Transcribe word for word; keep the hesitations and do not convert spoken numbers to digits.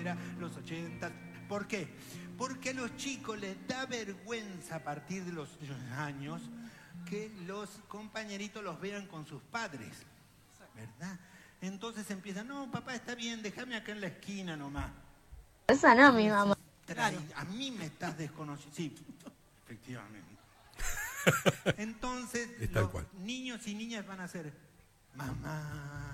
noventera, los ochenta. ¿Por qué? Porque a los chicos les da vergüenza a partir de los años que los compañeritos los vean con sus padres, ¿verdad? Entonces empiezan, no, papá, está bien, déjame acá en la esquina nomás. Esa no, mi mamá. Trae, a mí me estás desconociendo. Sí, efectivamente. Entonces, los niños y niñas van a ser, mamá,